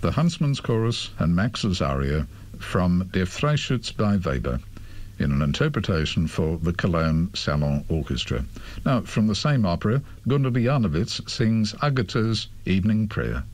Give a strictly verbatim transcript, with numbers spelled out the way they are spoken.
the Huntsman's Chorus and Max's aria from Der Freischütz by Weber, in an interpretation for the Cologne Salon Orchestra. Now, from the same opera, Gunnar Janowitz sings Agatha's Evening Prayer.